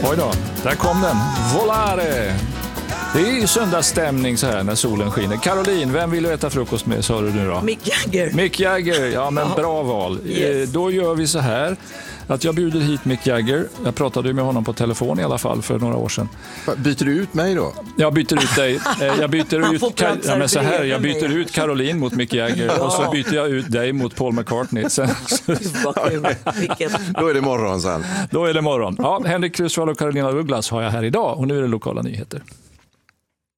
Oj då, där kom den. Volare! Det är ju söndagsstämning så här när solen skiner. Caroline, vem vill du äta frukost med, sa du nu då? Mick Jagger. Mick Jagger, ja men bra val. Yes. Då gör vi så här att jag bjuder hit Mick Jagger. Jag pratade med honom på telefon i alla fall för några år sedan. Byter du ut mig då? Jag byter ut dig. Jag byter ut, ja, men så här, jag byter ut Caroline mot Mick Jagger och så byter jag ut dig mot Paul McCartney. Sen, Då är det morgon sen. Då är det morgon. Ja, Henrik Krusvall och Carolina Douglas har jag här idag och nu är det lokala nyheter.